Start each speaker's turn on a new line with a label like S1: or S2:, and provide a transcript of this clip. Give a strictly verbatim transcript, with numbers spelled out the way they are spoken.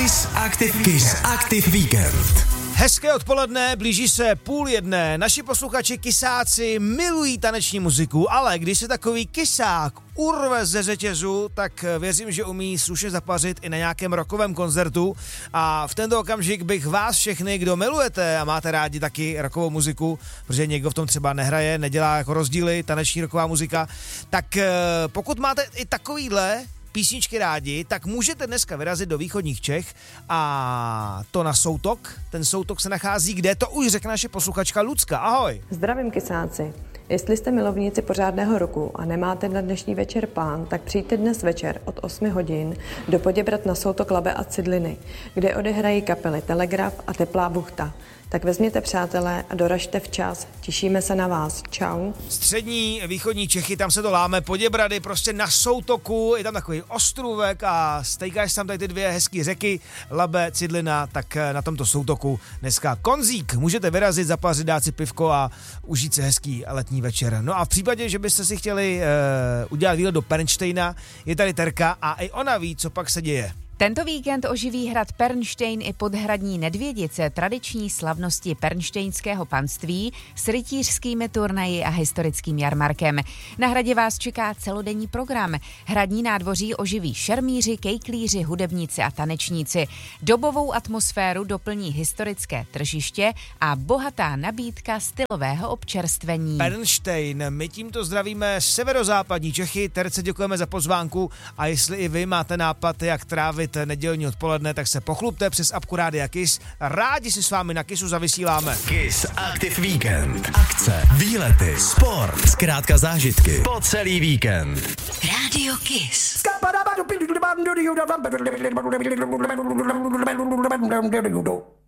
S1: Kiss Active, Kiss Active Weekend.
S2: Hezké odpoledne, blíží se půl jedné. Naši posluchači kysáci milují taneční muziku, ale když se takový kysák urve ze řetězu, tak věřím, že umí slušně zapařit i na nějakém rockovém koncertu. A v tento okamžik bych vás všechny, kdo milujete a máte rádi taky rockovou muziku, protože někdo v tom třeba nehraje, nedělá jako rozdíly, taneční rocková muzika, tak pokud máte i takovýhle písničky rádi, tak můžete dneska vyrazit do východních Čech a to na Soutok. Ten Soutok se nachází kde? To už řekne naše posluchačka Lucka. Ahoj.
S3: Zdravím kysáci. Jestli jste milovníci pořádného roku a nemáte na dnešní večer plán, tak přijďte dnes večer od osmi hodin do Poděbrad na Soutok Labe a Cidliny, kde odehrají kapely Telegraf a Teplá buchta. Tak vezměte přátelé a doražte včas. Těšíme se na vás. Čau.
S2: Střední, východní Čechy, tam se to láme, Poděbrady, prostě na Soutoku, je tam takový ostrůvek a stejkáš tam tady ty dvě hezký řeky, Labe, Cidlina, tak na tomto Soutoku dneska konzík. Můžete vyrazit, zapařit, dát si pivko a užít si hezký letní večer. No a v případě, že byste si chtěli uh, udělat výlet do Pernštejna, je tady Terka a i ona ví, co pak se děje.
S4: Tento víkend oživí hrad Pernštejn i podhradní Nedvědice tradiční slavnosti pernštejnského panství s rytířskými turnaji a historickým jarmarkem. Na hradě vás čeká celodenní program. Hradní nádvoří oživí šermíři, kejklíři, hudebníci a tanečníci. Dobovou atmosféru doplní historické tržiště a bohatá nabídka stylového občerstvení.
S2: Pernštejn, my tímto zdravíme severozápadní Čechy. Terce děkujeme za pozvánku a jestli i vy máte nápad, jak trávit nedělní odpoledne, tak se pochlupte přes apku Rádia Kiss. Rádi si s vámi na Kissu zavysíláme.
S1: Kiss Active Weekend. Akce, výlety, sport, zkrátka zážitky po celý víkend.
S4: Radio Kiss.
S5: Skabba